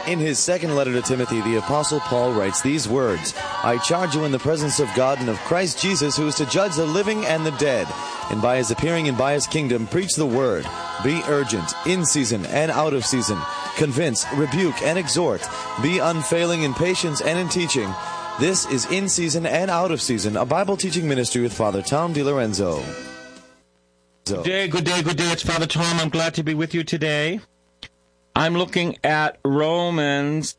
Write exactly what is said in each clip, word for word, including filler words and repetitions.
In his second letter to Timothy, the Apostle Paul writes these words, I charge you in the presence of God and of Christ Jesus, who is to judge the living and the dead, and by his appearing and by his kingdom, preach the word. Be urgent, in season and out of season. Convince, rebuke, and exhort. Be unfailing in patience and in teaching. This is In Season and Out of Season, a Bible teaching ministry with Father Tom DiLorenzo. Good day, good day, good day. It's Father Tom. I'm glad to be with you today. I'm looking at Romans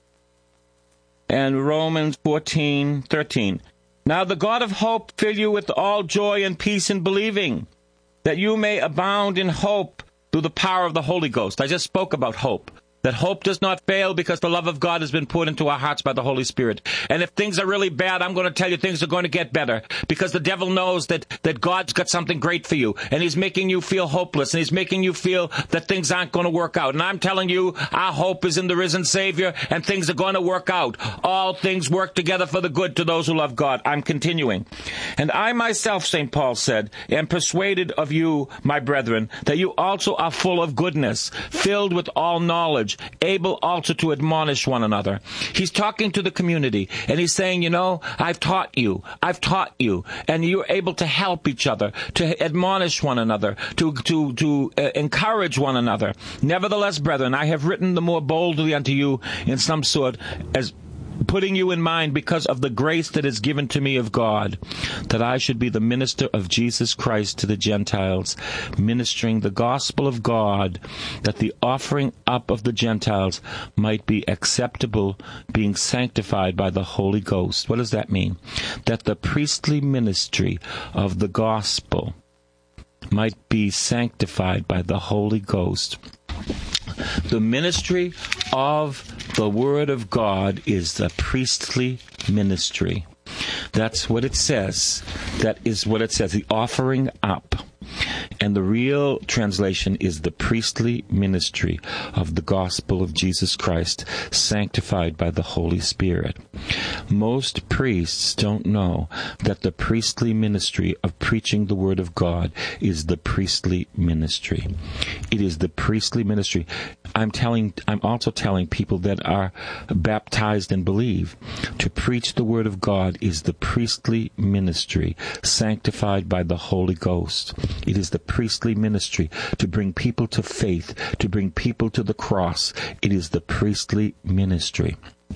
and Romans fourteen thirteen. Now the God of hope fill you with all joy and peace in believing, that you may abound in hope through the power of the Holy Ghost. I just spoke about hope. That hope does not fail because the love of God has been poured into our hearts by the Holy Spirit. And if things are really bad, I'm going to tell you things are going to get better because the devil knows that, that God's got something great for you. And he's making you feel hopeless and he's making you feel that things aren't going to work out. And I'm telling you, our hope is in the risen Savior and things are going to work out. All things work together for the good to those who love God. I'm continuing. And I myself, Saint Paul said, am persuaded of you, my brethren, that you also are full of goodness, filled with all knowledge, able also to admonish one another. He's talking to the community, and he's saying, you know, I've taught you, I've taught you, and you're able to help each other, to admonish one another, to to to uh, encourage one another. Nevertheless, brethren, I have written the more boldly unto you in some sort, as putting you in mind because of the grace that is given to me of God, that I should be the minister of Jesus Christ to the Gentiles, ministering the gospel of God, that the offering up of the Gentiles might be acceptable, being sanctified by the Holy Ghost. What does that mean? That the priestly ministry of the gospel might be sanctified by the Holy Ghost. The ministry of the Word of God is the priestly ministry. That's what it says. That is what it says, the offering up. And the real translation is the priestly ministry of the gospel of Jesus Christ, sanctified by the Holy Spirit. Most priests don't know that the priestly ministry of preaching the Word of God is the priestly ministry. It is the priestly ministry. I'm telling, I'm also telling people that are baptized and believe, to preach the Word of God is the priestly ministry, sanctified by the Holy Ghost. It is the priestly ministry to bring people to faith, to bring people to the cross. It is the priestly ministry.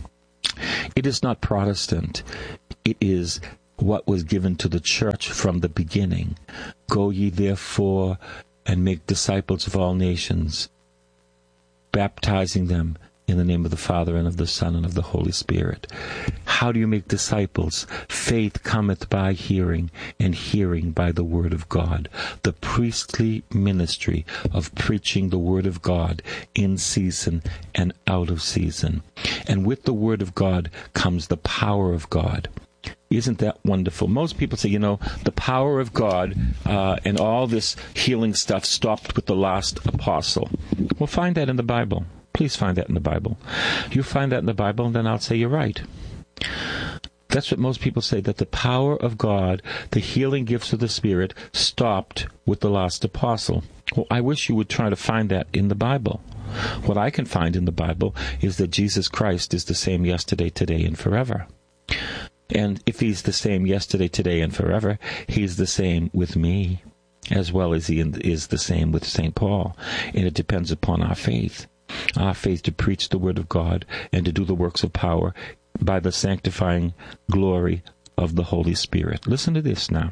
It is not Protestant. It is what was given to the church from the beginning. Go ye therefore and make disciples of all nations, baptizing them in the name of the Father and of the Son and of the Holy Spirit. How do you make disciples? Faith cometh by hearing, and hearing by the Word of God. The priestly ministry of preaching the Word of God in season and out of season. And with the Word of God comes the power of God. Isn't that wonderful? Most people say, you know, the power of God uh, and all this healing stuff stopped with the last apostle. We'll find that in the Bible. Please find that in the Bible. You find that in the Bible, and then I'll say you're right. That's what most people say, that the power of God, the healing gifts of the Spirit, stopped with the last apostle. Well, I wish you would try to find that in the Bible. What I can find in the Bible is that Jesus Christ is the same yesterday, today, and forever. And if he's the same yesterday, today, and forever, he's the same with me, as well as he is the same with Saint Paul. And it depends upon our faith. Our faith to preach the Word of God and to do the works of power by the sanctifying glory of the Holy Spirit. Listen to this now.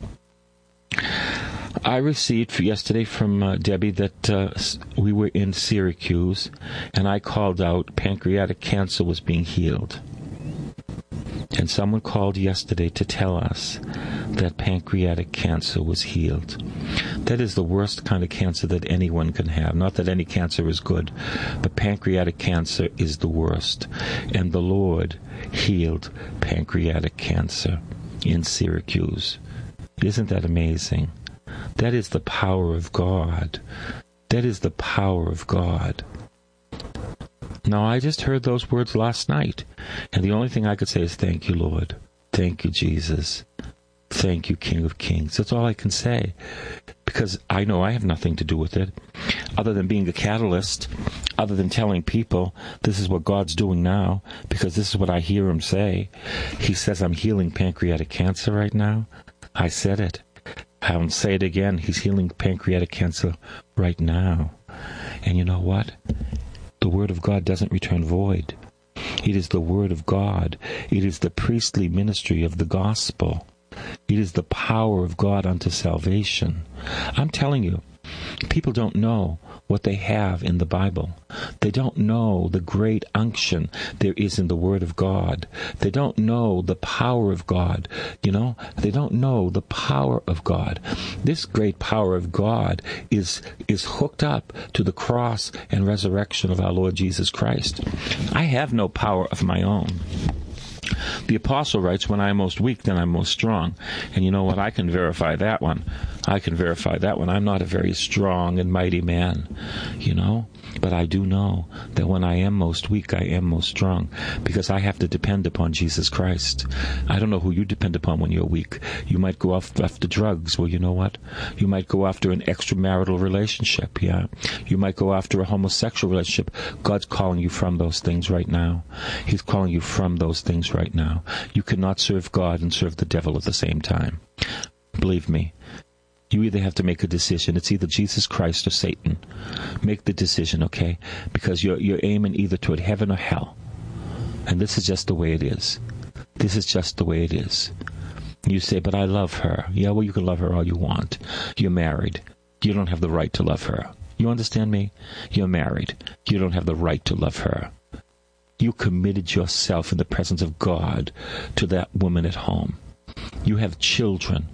I received yesterday from uh, Debbie that uh, we were in Syracuse, and I called out pancreatic cancer was being healed. And someone called yesterday to tell us that pancreatic cancer was healed. That is the worst kind of cancer that anyone can have. Not that any cancer is good, but pancreatic cancer is the worst. And the Lord healed pancreatic cancer in Syracuse. Isn't that amazing? That is the power of God. That is the power of God. Now, I just heard those words last night, and the only thing I could say is, thank you, Lord. Thank you, Jesus. Thank you, King of Kings. That's all I can say, because I know I have nothing to do with it, other than being a catalyst other than telling people this is what God's doing now, because this is what I hear him say. He says, I'm healing pancreatic cancer right now. I said it. I'll say it again. He's healing pancreatic cancer right now. And you know what? The Word of God doesn't return void. It is the Word of God. It is the priestly ministry of the gospel. It is the power of God unto salvation. I'm telling you, people don't know what they have in the Bible. They don't know the great unction there is in the Word of God. They don't know the power of God. You know, they don't know the power of God. This great power of God is is hooked up to the cross and resurrection of our Lord Jesus Christ. I have no power of my own. The apostle writes, when I am most weak, then I'm most strong. And you know what? I can verify that one. I can verify that one. I'm not a very strong and mighty man, you know. But I do know that when I am most weak, I am most strong, because I have to depend upon Jesus Christ. I don't know who you depend upon when you're weak. You might go off after drugs. Well, you know what? You might go after an extramarital relationship, yeah? You might go after a homosexual relationship. God's calling you from those things right now. He's calling you from those things right now. You cannot serve God and serve the devil at the same time. Believe me. You either have to make a decision. It's either Jesus Christ or Satan. Make the decision, okay? Because you're you're aiming either toward heaven or hell. And this is just the way it is. This is just the way it is. You say, but I love her. Yeah, well, you can love her all you want. You're married. You don't have the right to love her. You understand me? You're married. You don't have the right to love her. You committed yourself in the presence of God to that woman at home. You have children.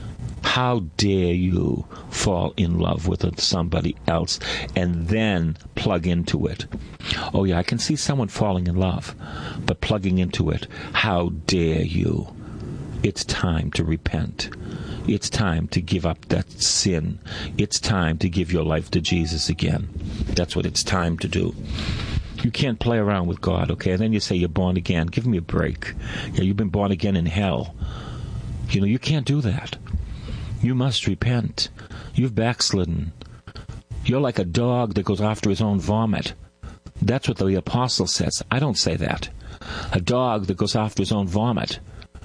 How dare you fall in love with somebody else and then plug into it? Oh, yeah, I can see someone falling in love, but plugging into it, how dare you? It's time to repent. It's time to give up that sin. It's time to give your life to Jesus again. That's what it's time to do. You can't play around with God, okay? And then you say you're born again. Give me a break. Yeah, you've been born again in hell. You know, you can't do that. You must repent. You've backslidden. You're like a dog that goes after his own vomit. That's what the apostle says. I don't say that. A dog that goes after his own vomit.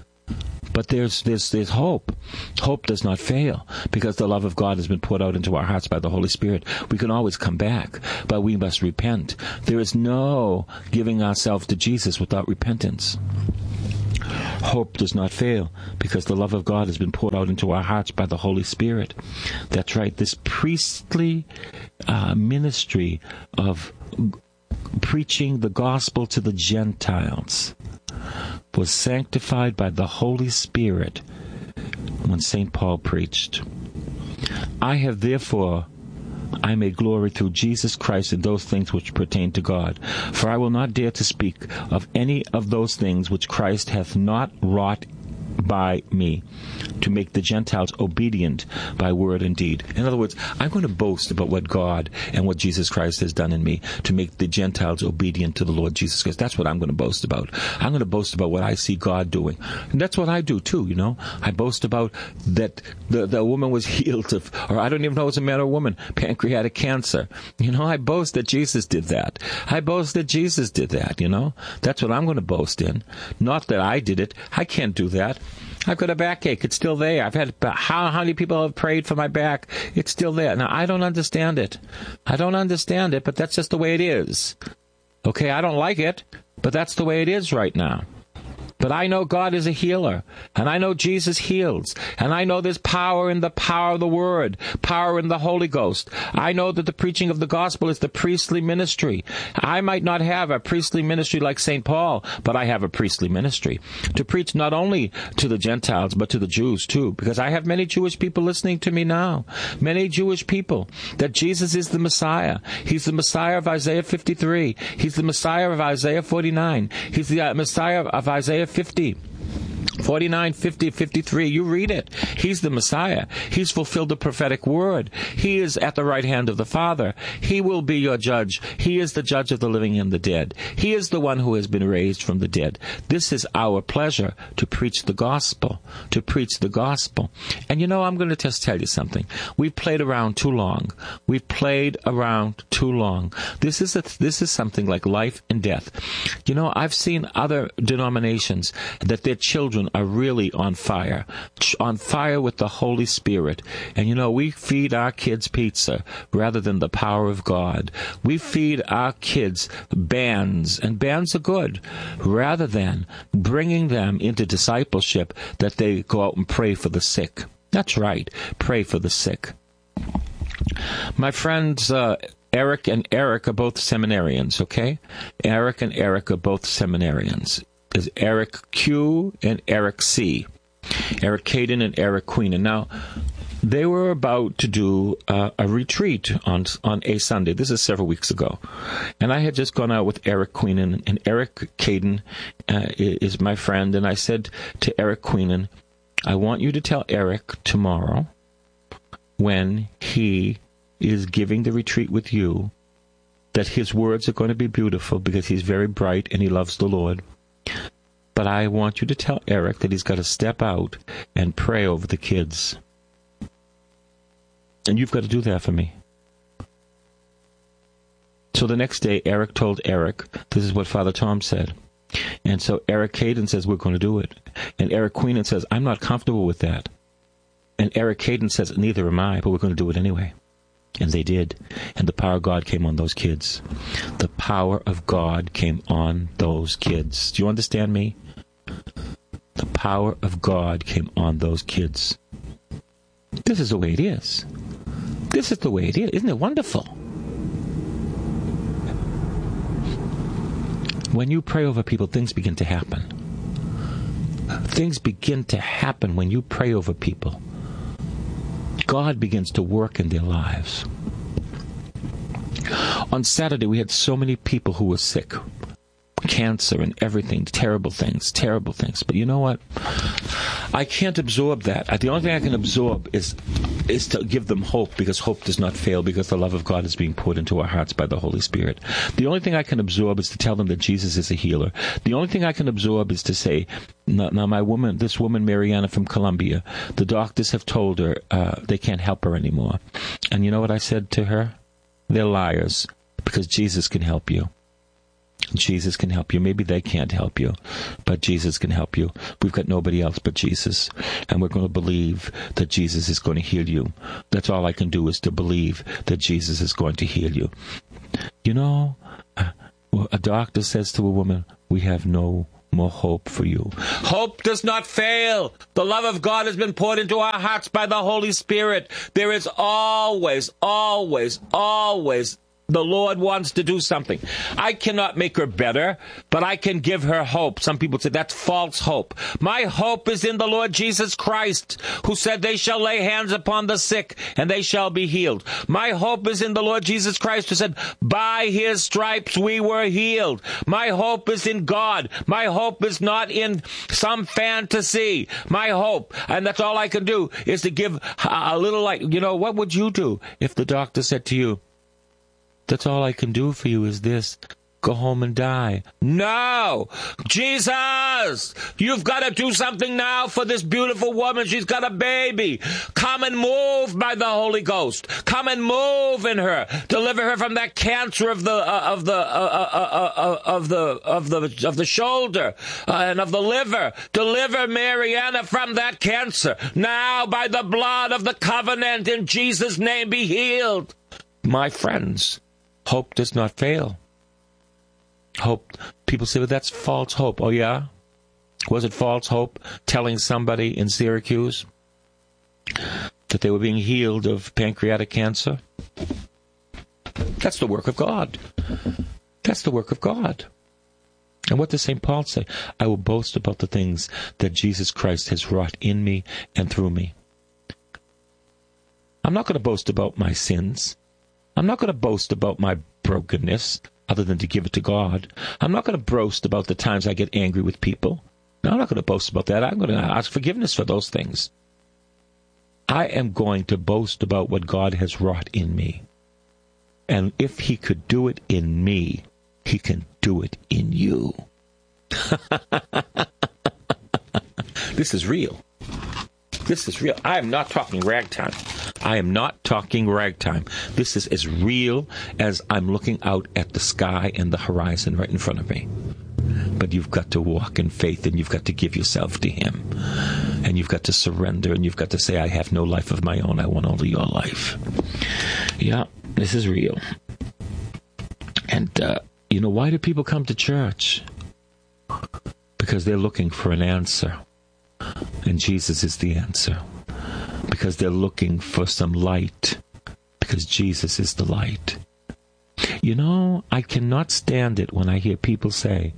But there's there's there's hope. Hope does not fail, because the love of God has been poured out into our hearts by the Holy Spirit. We can always come back, but we must repent. There is no giving ourselves to Jesus without repentance. Hope does not fail, because the love of God has been poured out into our hearts by the Holy Spirit. That's right. This priestly uh, ministry of preaching the gospel to the Gentiles was sanctified by the Holy Spirit when Saint Paul preached. I have therefore I may glory through Jesus Christ in those things which pertain to God. For I will not dare to speak of any of those things which Christ hath not wrought by me, to make the Gentiles obedient by word and deed. In other words, I'm going to boast about what God and what Jesus Christ has done in me to make the Gentiles obedient to the Lord Jesus Christ. That's what I'm going to boast about. I'm going to boast about what I see God doing. And that's what I do too, you know. I boast about that the, the woman was healed of, or I don't even know if it's a man or a woman, pancreatic cancer. You know, I boast that Jesus did that. I boast that Jesus did that, you know. That's what I'm going to boast in. Not that I did it. I can't do that. I've got a backache. It's still there. I've had, how, how many people have prayed for my back? It's still there. Now, I don't understand it. I don't understand it, but that's just the way it is. Okay, I don't like it, but that's the way it is right now. But I know God is a healer, and I know Jesus heals, and I know there's power in the power of the Word, power in the Holy Ghost. I know that the preaching of the gospel is the priestly ministry. I might not have a priestly ministry like Saint Paul, but I have a priestly ministry to preach not only to the Gentiles, but to the Jews too, because I have many Jewish people listening to me now, many Jewish people, that Jesus is the Messiah. He's the Messiah of Isaiah fifty-three. He's the Messiah of Isaiah forty-nine. He's the Messiah of Isaiah fifty. forty-nine, fifty, fifty-three, you read it. He's the Messiah. He's fulfilled the prophetic word. He is at the right hand of the Father. He will be your judge. He is the judge of the living and the dead. He is the one who has been raised from the dead. This is our pleasure, to preach the gospel, to preach the gospel. And you know, I'm going to just tell you something. We've played around too long. We've played around too long. This is a, this is something like life and death. You know, I've seen other denominations that their children are really on fire, on fire with the Holy Spirit. And you know, we feed our kids pizza rather than the power of God. We feed our kids bands, and bands are good, rather than bringing them into discipleship that they go out and pray for the sick. That's right, pray for the sick. My friends, uh, Eric and Eric are both seminarians, okay? Eric and Eric are both seminarians. There's Eric Q and Eric C. Eric Caden and Eric Queenan. Now, they were about to do uh, a retreat on on a Sunday. This is several weeks ago. And I had just gone out with Eric Queenan, and Eric Caden uh, is my friend. And I said to Eric Queenan, I want you to tell Eric tomorrow, when he is giving the retreat with you, that his words are going to be beautiful because he's very bright and he loves the Lord. But I want you to tell Eric that he's got to step out and pray over the kids. And you've got to do that for me. So the next day, Eric told Eric, this is what Father Tom said. And so Eric Caden says, we're going to do it. And Eric Queenan says, I'm not comfortable with that. And Eric Caden says, neither am I, but we're going to do it anyway. And they did. And the power of God came on those kids. The power of God came on those kids. Do you understand me? The power of God came on those kids. This is the way it is. This is the way it is. Isn't it wonderful? When you pray over people, things begin to happen. Things begin to happen when you pray over people. God begins to work in their lives. On Saturday, we had so many people who were sick. Cancer and everything, terrible things, terrible things. But you know what? I can't absorb that. The only thing I can absorb is is to give them hope, because hope does not fail, because the love of God is being poured into our hearts by the Holy Spirit. The only thing I can absorb is to tell them that Jesus is a healer. The only thing I can absorb is to say, now, now my woman, this woman, Mariana from Colombia, the doctors have told her uh, they can't help her anymore. And you know what I said to her? They're liars, because Jesus can help you. Jesus can help you. Maybe they can't help you, but Jesus can help you. We've got nobody else but Jesus, and we're going to believe that Jesus is going to heal you. That's all I can do, is to believe that Jesus is going to heal you. You know, a doctor says to a woman, we have no more hope for you. Hope does not fail. The love of God has been poured into our hearts by the Holy Spirit. There is always, always, always the Lord wants to do something. I cannot make her better, but I can give her hope. Some people say that's false hope. My hope is in the Lord Jesus Christ, who said they shall lay hands upon the sick and they shall be healed. My hope is in the Lord Jesus Christ, who said, by his stripes we were healed. My hope is in God. My hope is not in some fantasy. My hope, and that's all I can do, is to give a little light. You know, what would you do if the doctor said to you, that's all I can do for you is this, go home and die? No! Jesus! You've got to do something now for this beautiful woman. She's got a baby. Come and move by the Holy Ghost. Come and move in her. Deliver her from that cancer of the uh, of the uh, uh, uh, uh, of the of the of the shoulder uh, and of the liver. Deliver Mariana from that cancer now by the blood of the covenant. In Jesus' name, be healed. My friends, hope does not fail. Hope. People say, well, that's false hope. Oh, yeah? Was it false hope telling somebody in Syracuse that they were being healed of pancreatic cancer? That's the work of God. That's the work of God. And what does Saint Paul say? I will boast about the things that Jesus Christ has wrought in me and through me. I'm not going to boast about my sins. I'm not going to boast about my brokenness, other than to give it to God. I'm not going to boast about the times I get angry with people. No, I'm not going to boast about that. I'm going to ask forgiveness for those things. I am going to boast about what God has wrought in me. And if he could do it in me, he can do it in you. This is real. This is real. I am not talking ragtime. I am not talking ragtime. This is as real as I'm looking out at the sky and the horizon right in front of me. But you've got to walk in faith, and you've got to give yourself to him. And you've got to surrender, and you've got to say, I have no life of my own. I want only your life. Yeah, this is real. And, uh, you know, why do people come to church? Because they're looking for an answer. And Jesus is the answer. Because they're looking for some light. Because Jesus is the light. You know, I cannot stand it when I hear people say,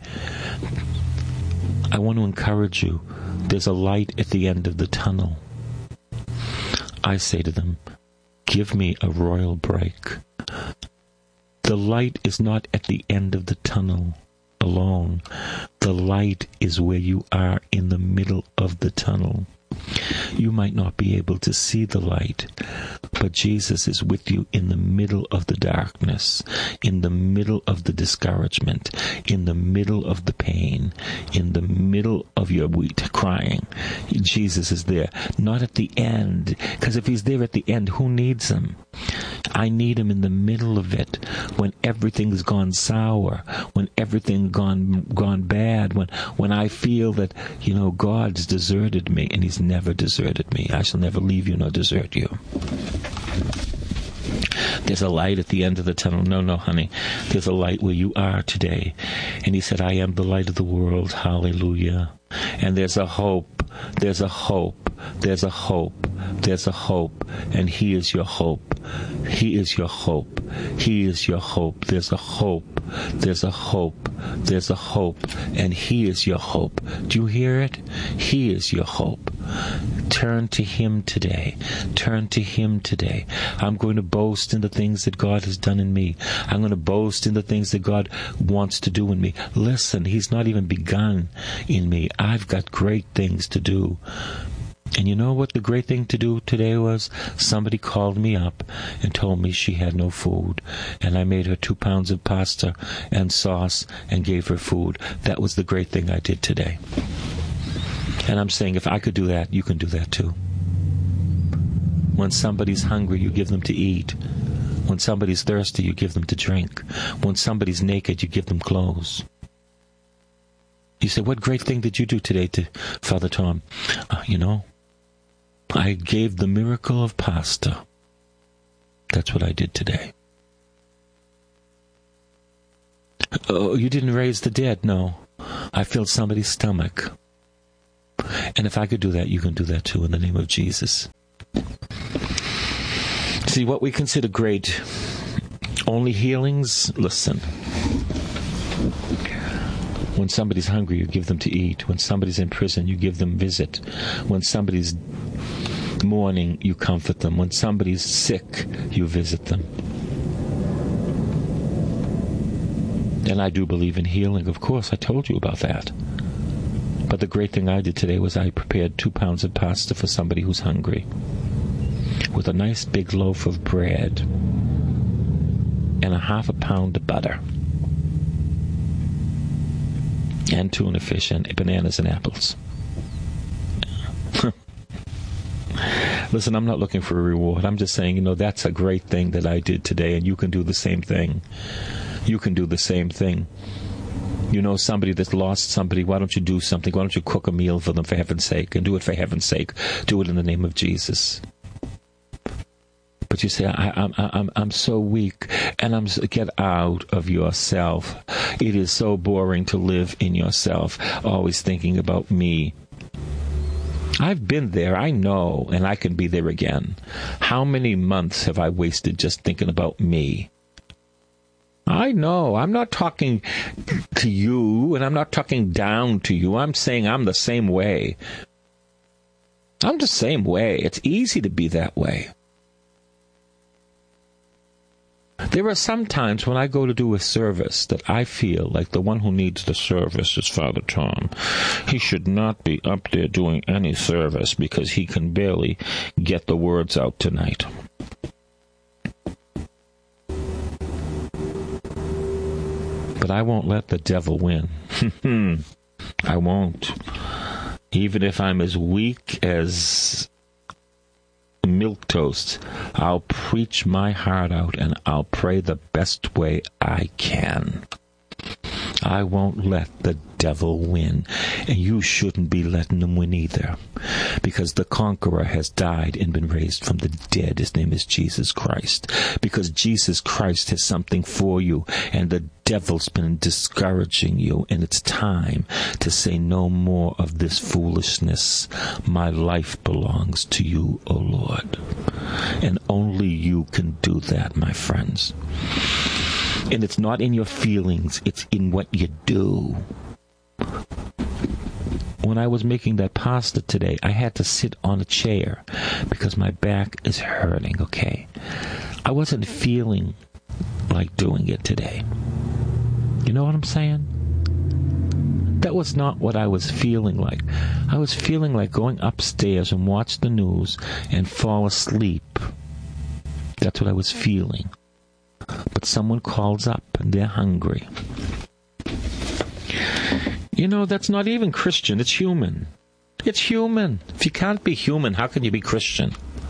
I want to encourage you. There's a light at the end of the tunnel. I say to them, give me a royal break. The light is not at the end of the tunnel alone. The light is where you are in the middle of the tunnel. You might not be able to see the light, but Jesus is with you in the middle of the darkness, in the middle of the discouragement, in the middle of the pain, in the middle of your wheat crying. Jesus is there, not at the end, because if he's there at the end, who needs him? I need him in the middle of it, when everything's gone sour, when everything's gone gone bad, when when I feel that, you know, God's deserted me, and he's never deserted me. I shall never leave you nor desert you. There's a light at the end of the tunnel. No, no, honey. There's a light where you are today. And he said, I am the light of the world. Hallelujah. And there's a hope. There's a hope. There's a hope. There's a hope. And he is your hope. He is your hope. He is your hope. There's a hope. There's a hope. There's a hope. And he is your hope. Do you hear it? He is your hope. Turn to him today. Turn to him today. I'm going to boast in the things that God has done in me. I'm going to boast in the things that God wants to do in me. Listen, he's not even begun in me. I've got great things to do. And you know what the great thing to do today was? Somebody called me up and told me she had no food. And I made her two pounds of pasta and sauce and gave her food. That was the great thing I did today. And I'm saying, if I could do that, you can do that too. When somebody's hungry, you give them to eat. When somebody's thirsty, you give them to drink. When somebody's naked, you give them clothes. You say, what great thing did you do today, to Father Tom? Uh, you know, I gave the miracle of pasta. That's what I did today. Oh, you didn't raise the dead? No. I filled somebody's stomach. And if I could do that, you can do that too, in the name of Jesus. See, what we consider great, only healings, listen. When somebody's hungry, you give them to eat. When somebody's in prison, you give them visit. When somebody's mourning, you comfort them. When somebody's sick, you visit them. And I do believe in healing, of course. I told you about that. But the great thing I did today was I prepared two pounds of pasta for somebody who's hungry, with a nice big loaf of bread and a half a pound of butter and tuna fish and bananas and apples. Listen, I'm not looking for a reward. I'm just saying, you know, that's a great thing that I did today, and you can do the same thing. You can do the same thing. You know somebody that's lost somebody, why don't you do something? Why don't you cook a meal for them, for heaven's sake? And do it for heaven's sake. Do it in the name of Jesus. But you say, I, I'm, I'm, I'm so weak, and I'm get out of yourself. It is so boring to live in yourself, always thinking about me. I've been there, I know, and I can be there again. How many months have I wasted just thinking about me? I know. I'm not talking to you, and I'm not talking down to you. I'm saying I'm the same way. I'm the same way. It's easy to be that way. There are some times when I go to do a service that I feel like the one who needs the service is Father Tom. He should not be up there doing any service because he can barely get the words out tonight. But I won't let the devil win. I won't. Even if I'm as weak as milquetoast, I'll preach my heart out and I'll pray the best way I can. I won't let the devil win, and you shouldn't be letting him win either, because the conqueror has died and been raised from the dead. His name is Jesus Christ, because Jesus Christ has something for you, and the devil's been discouraging you, and it's time to say no more of this foolishness. My life belongs to you, O Lord, and only you can do that, my friends. And it's not in your feelings, it's in what you do. When I was making that pasta today, I had to sit on a chair because my back is hurting, okay? I wasn't feeling like doing it today. You know what I'm saying? That was not what I was feeling like. I was feeling like going upstairs and watch the news and fall asleep. That's what I was feeling. But someone calls up and they're hungry. You know, that's not even Christian. It's human. It's human. If you can't be human, how can you be Christian?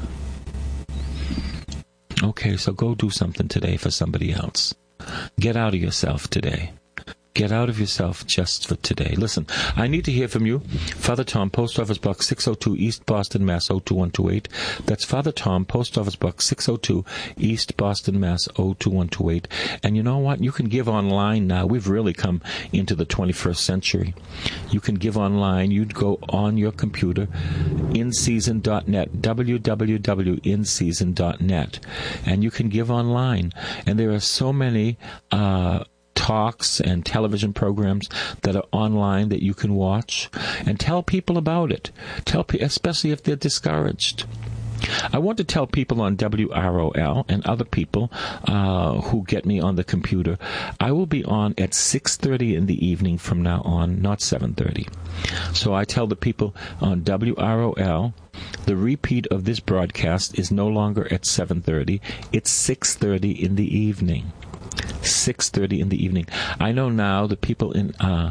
Okay, so go do something today for somebody else. Get out of yourself today. Get out of yourself just for today. Listen, I need to hear from you. Father Tom, Post Office Box six oh two, East Boston, Mass. oh two one two eight. That's Father Tom, Post Office Box six oh two, East Boston, Mass. oh two one two eight. And you know what? You can give online now. We've really come into the twenty-first century. You can give online. You'd go on your computer, in season dot net, w w w dot in season dot net, and you can give online. And there are so many uh talks and television programs that are online that you can watch, and tell people about it. Tell, especially if they're discouraged. I want to tell people on W R O L and other people uh, who get me on the computer, I will be on at six thirty in the evening from now on, not seven thirty. So I tell the people on W R O L, the repeat of this broadcast is no longer at seven thirty, it's six thirty in the evening. six thirty in the evening. I know now the people in uh,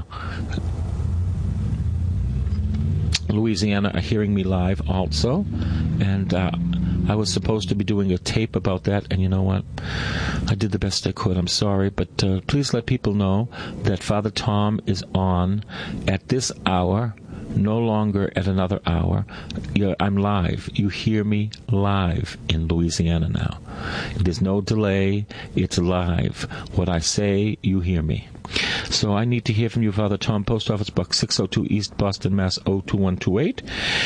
Louisiana are hearing me live also, and uh, I was supposed to be doing a tape about that, and you know what? I did the best I could. I'm sorry, but uh, please let people know that Father Tom is on at this hour, no longer at another hour. You're, I'm live. You hear me live in Louisiana now. There's no delay. It's live. What I say, you hear me. So I need to hear from you, Father Tom, Post Office Box six oh two, East Boston, Mass. oh two one two eight.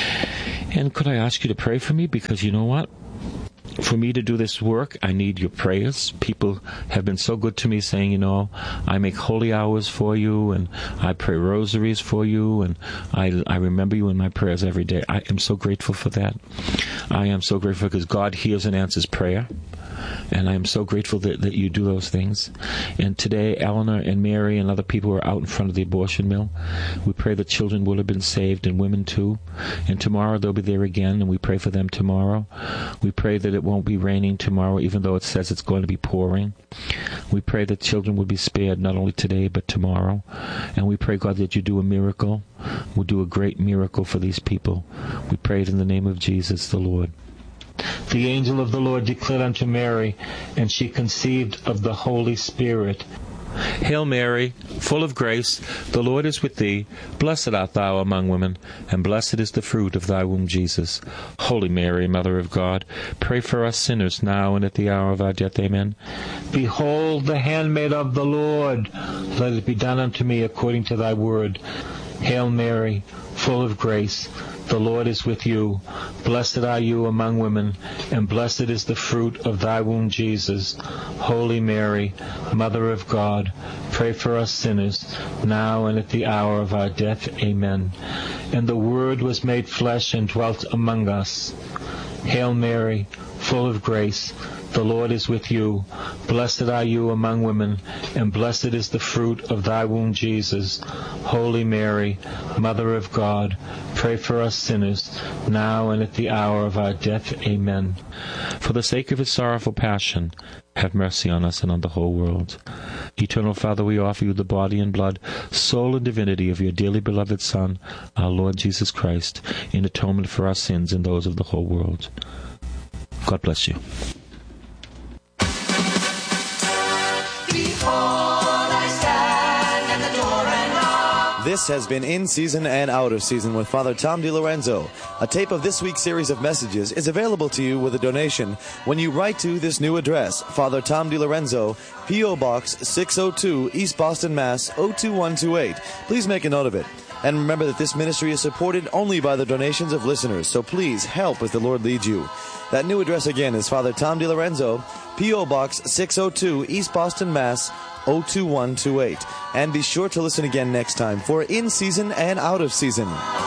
And could I ask you to pray for me? Because you know what? For me to do this work, I need your prayers. People have been so good to me saying, you know, I make holy hours for you, and I pray rosaries for you, and I, I remember you in my prayers every day. I am so grateful for that. I am so grateful because God hears and answers prayer. And I am so grateful that, that you do those things. And today, Eleanor and Mary and other people are out in front of the abortion mill. We pray that children will have been saved, and women too. And tomorrow they'll be there again, and we pray for them tomorrow. We pray that it won't be raining tomorrow, even though it says it's going to be pouring. We pray that children will be spared not only today, but tomorrow. And we pray, God, that you do a miracle. We'll do a great miracle for these people. We pray it in the name of Jesus the Lord. The angel of the Lord declared unto Mary, and she conceived of the Holy Spirit. Hail Mary, full of grace, the Lord is with thee. Blessed art thou among women, and blessed is the fruit of thy womb, Jesus. Holy Mary, Mother of God, pray for us sinners now and at the hour of our death. Amen. Behold the handmaid of the Lord. Let it be done unto me according to thy word. Hail Mary, full of grace, the Lord is with you. Blessed are you among women, and blessed is the fruit of thy womb, Jesus. Holy Mary, Mother of God, pray for us sinners, now and at the hour of our death. Amen. And the Word was made flesh and dwelt among us, Hail Mary, full of grace, the Lord is with you. Blessed are you among women, and blessed is the fruit of thy womb, Jesus. Holy Mary, Mother of God, pray for us sinners, now and at the hour of our death. Amen. For the sake of his sorrowful passion, have mercy on us and on the whole world. Eternal Father, we offer you the body and blood, soul and divinity of your dearly beloved Son, our Lord Jesus Christ, in atonement for our sins and those of the whole world. God bless you. This has been In Season and Out of Season with Father Tom DiLorenzo. A tape of this week's series of messages is available to you with a donation when you write to this new address, Father Tom DiLorenzo, P O. Box six oh two, East Boston, Mass. oh two one two eight. Please make a note of it. And remember that this ministry is supported only by the donations of listeners, so please help as the Lord leads you. That new address again is Father Tom DiLorenzo, P O. Box six oh two, East Boston, Mass. oh two one two eight. And be sure to listen again next time for In Season and Out of Season.